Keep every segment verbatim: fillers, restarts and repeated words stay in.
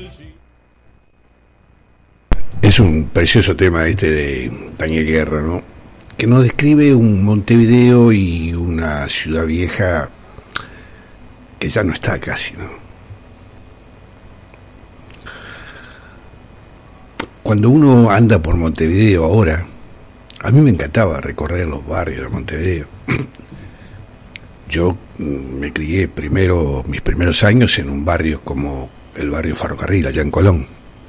Es un precioso tema este de Daniel Guerra, ¿no? Que nos describe un Montevideo y una ciudad vieja que ya no está casi, ¿no? Cuando uno anda por Montevideo ahora, a mí me encantaba recorrer los barrios de Montevideo. Yo me crié primero, mis primeros años en un barrio como el barrio Ferrocarril, allá en Colón.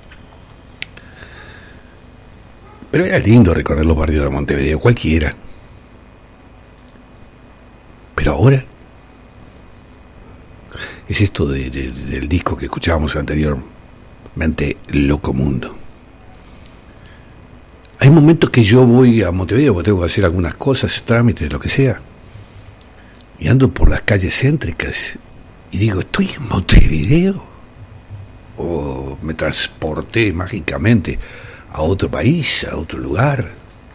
Pero era lindo recorrer los barrios de Montevideo, cualquiera. Pero ahora es esto de, de, del disco que escuchábamos anteriormente, Loco Mundo. Hay momentos que yo voy a Montevideo porque tengo que hacer algunas cosas, trámites, lo que sea, y ando por las calles céntricas y digo, ¿estoy en Montevideo? ¿O me transporté mágicamente a otro país, a otro lugar?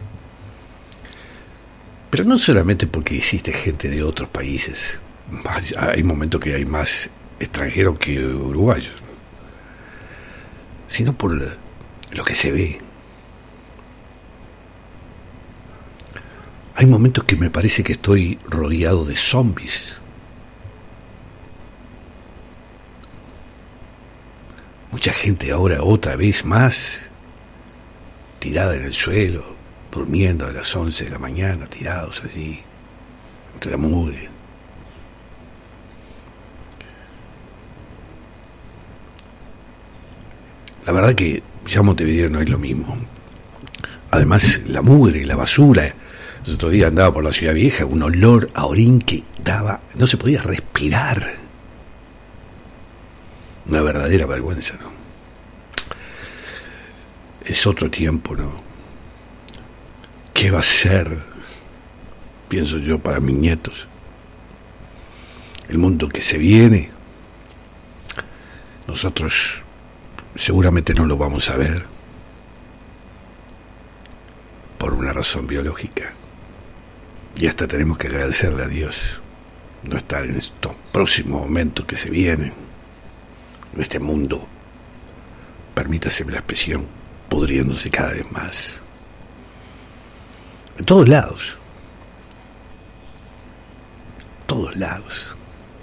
Pero no solamente porque existe gente de otros países, hay momentos que hay más extranjeros que uruguayos, ¿no? Sino por lo que se ve. Hay momentos que me parece que estoy rodeado de zombies. Mucha gente ahora otra vez más tirada en el suelo, durmiendo a las once de la mañana, tirados allí, entre la mugre. La verdad que ya Montevideo no es lo mismo. Además, la mugre, la basura. El otro día andaba por la ciudad vieja, un olor a orín que daba, no se podía respirar. Una verdadera vergüenza, ¿no? Es otro tiempo, ¿no? ¿Qué va a ser, pienso yo, para mis nietos? El mundo que se viene, nosotros seguramente no lo vamos a ver por una razón biológica. Y hasta tenemos que agradecerle a Dios no estar en estos próximos momentos que se vienen, en este mundo, permítase la expresión, pudriéndose cada vez más. En todos lados. Todos lados.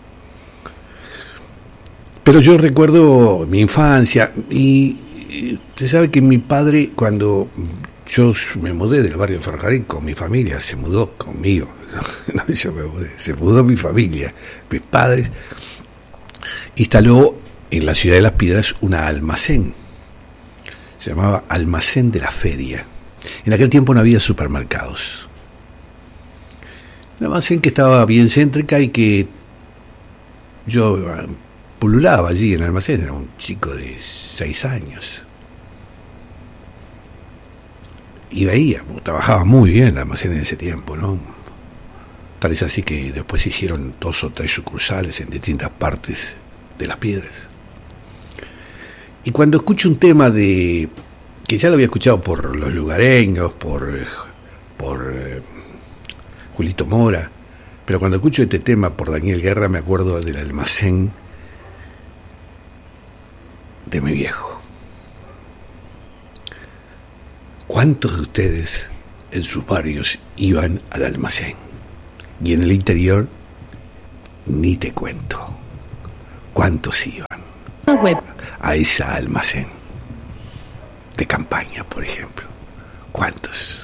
Pero yo recuerdo mi infancia y usted sabe que mi padre, cuando yo me mudé del barrio Ferrocarril con mi familia, se mudó conmigo, no, yo me mudé, se mudó mi familia, mis padres, instaló en la ciudad de Las Piedras una almacén, se llamaba Almacén de la Feria. En aquel tiempo no había supermercados. Un almacén que estaba bien céntrica y que yo pululaba allí en el almacén, era un chico de seis años. Y veía, trabajaba muy bien el almacén en ese tiempo, ¿no? Tal es así que después se hicieron dos o tres sucursales en distintas partes de Las Piedras. Y cuando escucho un tema de, que ya lo había escuchado por los lugareños, por, por eh, Julito Mora, pero cuando escucho este tema por Daniel Guerra me acuerdo del almacén de mi viejo. ¿Cuántos de ustedes en sus barrios iban al almacén? Y en el interior, ni te cuento. ¿Cuántos iban a ese almacén de campaña, por ejemplo? ¿Cuántos?